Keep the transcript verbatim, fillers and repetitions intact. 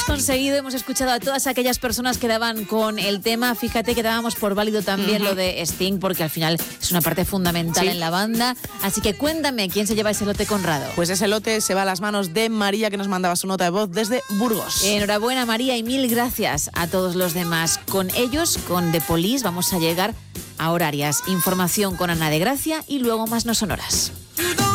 hemos conseguido, hemos escuchado a todas aquellas personas que daban con el tema. Fíjate que dábamos por válido también uh-huh. lo de Sting, porque al final es una parte fundamental sí. en la banda. Así que cuéntame, ¿quién se lleva ese lote, Conrado? Pues ese lote se va a las manos de María, que nos mandaba su nota de voz desde Burgos. Enhorabuena, María, y mil gracias a todos los demás. Con ellos, con The Police, vamos a llegar a Horarias. Información con Ana de Gracia y luego más no sonoras.